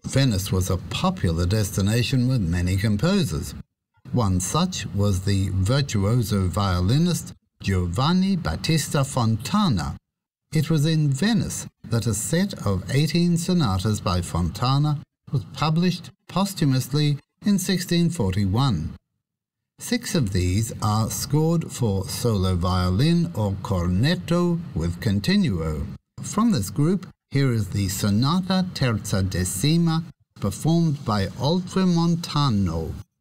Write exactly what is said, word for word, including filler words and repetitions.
Venice was a popular destination with many composers. One such was the virtuoso violinist Giovanni Battista Fontana. It was in Venice that a set of eighteen sonatas by Fontana was published posthumously in sixteen forty-one. Six of these are scored for solo violin or cornetto with continuo. From this group, here is the Sonata Terza Decima, performed by Oltramontano.